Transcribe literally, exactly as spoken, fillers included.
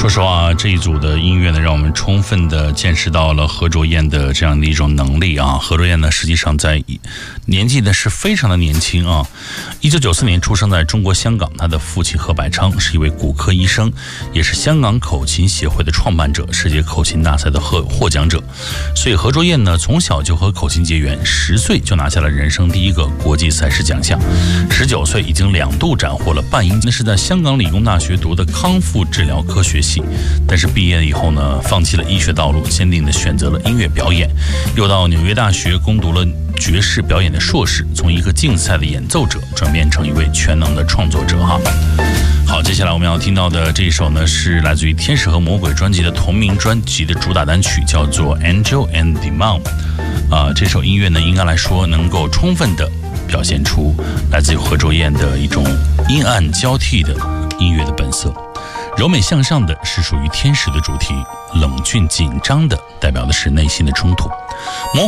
说实话，这一组的音乐呢，让我们充分的见识到了何卓燕的这样的一种能力啊。何卓燕呢，实际上在年纪呢是非常的年轻啊。一九九四年出生在中国香港，他的父亲何百昌是一位骨科医生，也是香港口琴协会的创办者，世界口琴大赛的获获奖者。所以何卓燕呢，从小就和口琴结缘，十岁就拿下了人生第一个国际赛事奖项，十九岁已经两度斩获了半英，那是在香港理工大学读的康复治疗科学系。但是毕业以后呢，放弃了医学道路，坚定地选择了音乐表演，又到纽约大学攻读了爵士表演的硕士，从一个竞赛的演奏者转变成一位全能的创作者哈。好，接下来我们要听到的这一首呢，是来自于天使和魔鬼专辑的同名专辑的主打单曲，叫做 Angel and Demon。 啊，这首音乐呢，应该来说能够充分地表现出来自于何卓燕的一种阴暗交替的音乐的本色。柔美向上的是属于天使的主题，冷峻紧张的代表的是内心的冲突。魔